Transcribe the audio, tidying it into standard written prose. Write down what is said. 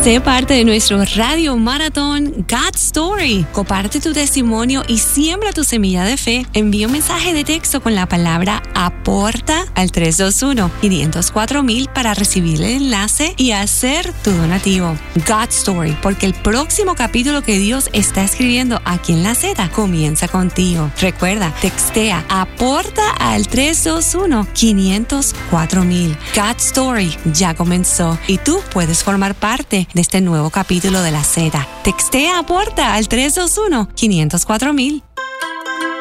Sé parte de nuestro Radio Maratón God Story. Comparte tu testimonio y siembra tu semilla de fe. Envía un mensaje de texto con la palabra APORTA al 321-504,000 para recibir el enlace y hacer tu donativo. God Story, porque el próximo capítulo que Dios está escribiendo aquí en La Z comienza contigo. Recuerda, textea APORTA al 321-504,000. God Story ya comenzó y tú puedes formar parte de este nuevo capítulo de La Z. Textea APORTA al 321-504,000.